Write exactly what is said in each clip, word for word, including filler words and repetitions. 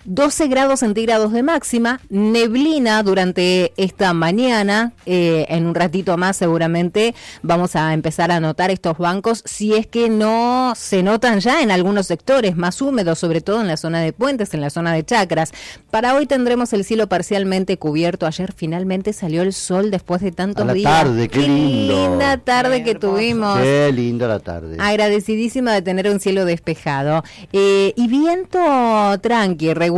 doce grados centígrados de máxima, neblina durante esta mañana, eh, en un ratito más seguramente vamos a empezar a notar estos bancos, si es que no se notan ya en algunos sectores más húmedos, sobre todo en la zona de Puentes, en la zona de Chacras. Para hoy tendremos el cielo parcialmente cubierto. Ayer finalmente salió el sol después de tantos a la días. tarde, qué, qué lindo. linda tarde qué que hermoso. tuvimos. Qué linda la tarde. Agradecidísima de tener un cielo despejado. Eh, y viento tranqui, regular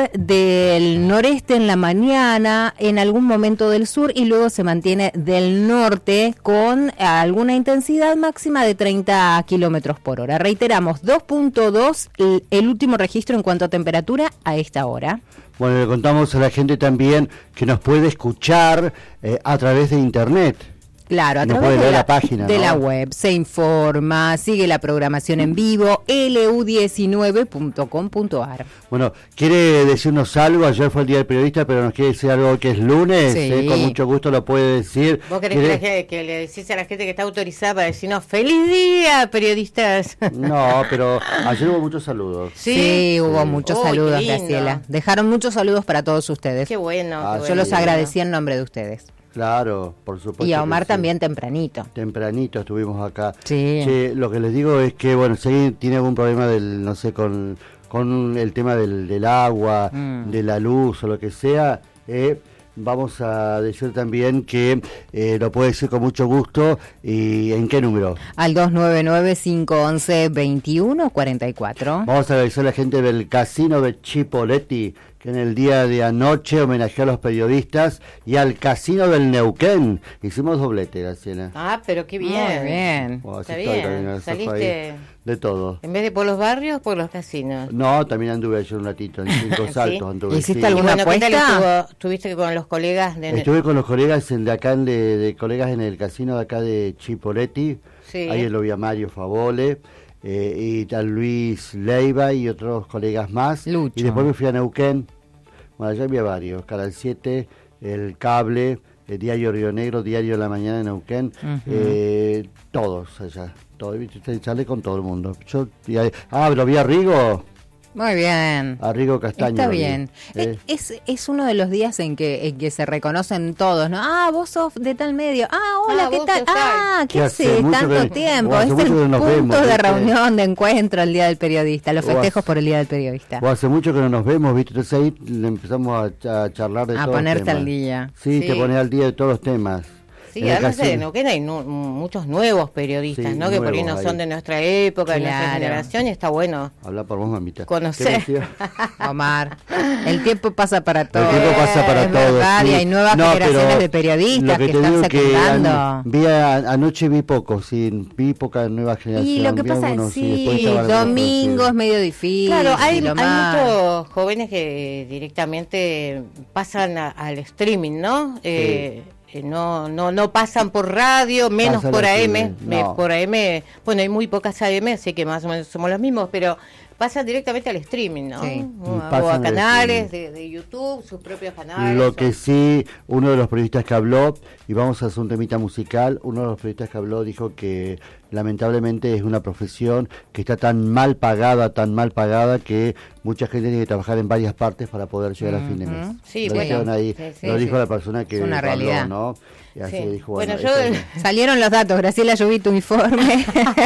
del noreste en la mañana, en algún momento del sur y luego se mantiene del norte con alguna intensidad máxima de treinta kilómetros por hora. Reiteramos, dos punto dos el, el último registro en cuanto a temperatura a esta hora. Bueno, le contamos a la gente también que nos puede escuchar eh, a través de internet. Claro, a no través de, la, la, página, de ¿no? la web, se informa, sigue la programación en vivo, ele u diecinueve punto com punto a r. Bueno, quiere decirnos algo, ayer fue el Día del Periodista, pero nos quiere decir algo que es lunes, Sí. eh, con mucho gusto lo puede decir. ¿Vos querés que, la gente, que le decís a la gente que está autorizada para decirnos ¡feliz día, periodistas! No, pero ayer hubo muchos saludos. Sí, Sí, hubo sí. muchos Oh, saludos, qué lindo. Graciela. Dejaron muchos saludos para todos ustedes. ¡Qué bueno! Ah, qué Yo bueno. los agradecí en nombre de ustedes. Claro, por supuesto. Y a Omar que sí. también tempranito. Tempranito estuvimos acá. Sí. Che, lo que les digo es que, bueno, si alguien tiene algún problema del, no sé, con, con el tema del, del agua, Mm. de la luz o lo que sea, eh, vamos a decir también que eh, lo puede decir con mucho gusto. ¿Y en qué número? Al dos nueve nueve, cinco once, veintiuno cuarenta y cuatro. Vamos a agradecer a la gente del Casino de Chipoleti, que en el día de anoche homenajeó a los periodistas, y al Casino del Neuquén. Hicimos doblete, Graciela. Ah, pero qué bien. Muy bien. Oh, así Está estoy bien. también en el sofá Saliste- ahí. De todo. En vez de por los barrios, por los casinos. No, también anduve ayer un ratito, en cinco ¿Sí? saltos anduve. ¿Hiciste sí. alguna Y bueno, ¿qué tal apuesta? estuvo? ¿Estuviste con los colegas de... Estuve con los colegas en, de acá, en de, de colegas en el casino de acá de Chipoleti. Sí. Ahí lo vi a Mario Favole, eh, y tal Luis Leiva y otros colegas más. Lucho. Y después me fui a Neuquén. Bueno, allá había varios, Canal siete, El Cable, el Diario Río Negro, Diario de la Mañana de Neuquén, Ujú. eh, todos allá, todo, charlé con todo el mundo. Yo, y ahí- ah, pero vi a Rigo, Muy bien. a Rigo Castaño. Está lo vi, bien. eh. Es, es uno de los días en que, en que se reconocen todos, ¿no? Ah, vos sos de tal medio. Ah, hola, Ah, ¿qué vos tal? sos tal. Ah, ¿qué Que hace haces? mucho Tanto que- tiempo. o hace Es mucho el que nos punto vemos, de ¿viste? reunión, de encuentro, el Día del Periodista, los O hace- festejos por el Día del Periodista. O hace mucho que no nos vemos, ¿viste? Entonces ahí le empezamos a, a charlar de A todos los ponerte temas. al día. Sí, Sí. te pones al día de todos los temas. Sí, En el además de casino- Neuquén hay nu- muchos nuevos periodistas, Sí, ¿no? Que por ahí no nuevos son hay. de nuestra época, de nuestra Claro. generación, y está bueno. Habla por vos, mamita. Conocer. ¿Qué decía? Omar, el tiempo pasa para todos. El tiempo pasa para es todos. verdad, sí. y hay nuevas No, generaciones pero de periodistas lo que, te están digo que secundando. an- vi a- anoche vi poco, sí, vi poca nueva generación. Y lo que vi pasa algunos, es sí, después sí, estaban algunos, domingo sí. es medio difícil. Claro, hay, lo hay más- muchos jóvenes que directamente pasan a- al streaming, ¿no? Eh, eh, no, no, no pasan por radio, menos Pasan por al A M. streaming, me- no. Por A M, bueno, hay muy pocas A M, así que más o menos somos los mismos, pero pasan directamente al streaming, ¿no? Sí. O, a- Pasan o a al canales streaming. de, de YouTube, sus propios canales. Lo o- que sí, uno de los periodistas que habló, y vamos a hacer un temita musical, uno de los periodistas que habló dijo que lamentablemente es una profesión que está tan mal pagada, tan mal pagada, que mucha gente tiene que trabajar en varias partes para poder llegar a fin de mes. Ujú. Sí, lo bueno, dijeron ahí, sí, sí, lo dijo sí. la persona que Es una habló, realidad. ¿no? Y así Sí. dijo, Bueno, bueno, yo- esto es- Salieron los datos, Graciela, yo vi tu informe.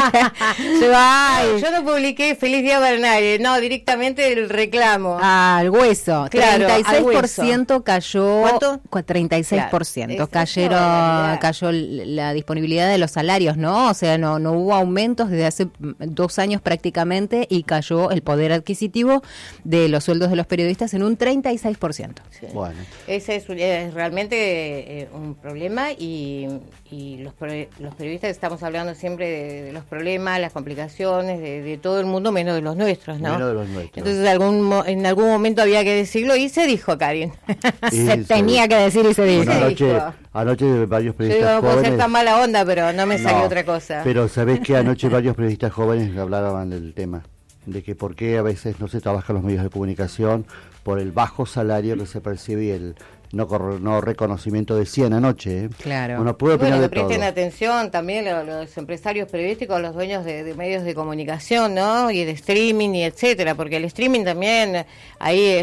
Yo, ay, Yo no publiqué Feliz Día para nadie, no, directamente el reclamo. al hueso. Claro, treinta y seis por al ciento cayó. ¿Cuánto? cu- treinta y seis por ciento Claro, es- es una cayeron, barbaridad. cayó la disponibilidad de los salarios, ¿no? O sea, no, no hubo aumentos desde hace mm, dos años prácticamente y cayó el poder adquisitivo de los sueldos de los periodistas en un treinta y seis por ciento. Sí. bueno. Ese es, es realmente eh, un problema y, y los, pre- los periodistas estamos hablando siempre de, de los problemas, las complicaciones de, de todo el mundo menos de los nuestros, ¿no? Menos de los nuestros. Entonces algún mo- en algún momento había que decirlo y se dijo, Karin. Y Se se tenía dijo. que decir y se dijo. Bueno, se anoche, dijo. anoche varios Yo digo, periodistas no puedo ser jóvenes... tan mala onda, pero no me salió No, otra cosa. Pero sabés que anoche varios periodistas jóvenes hablaban del tema, de que por qué a veces no se trabaja en los medios de comunicación por el bajo salario que se percibe y el no, corro- no reconocimiento de cien anoche. ¿eh? Claro. Uno puede opinar Bueno, que de todo. presten atención también lo- los empresarios periodísticos, los dueños de, de medios de comunicación, ¿no? Y de streaming y etcétera, porque el streaming también ahí es